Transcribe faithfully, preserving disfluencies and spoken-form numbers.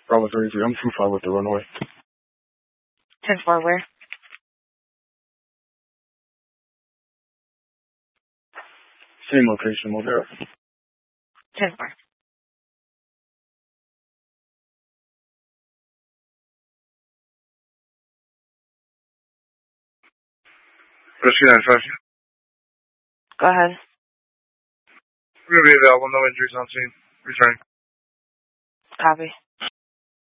Bravo thirty-three, I'm two five with the runway. ten four, where? Same location, Modera. ten four. Rescue nine five. Go ahead. We're going to be available, no injuries on scene. Returning. Copy.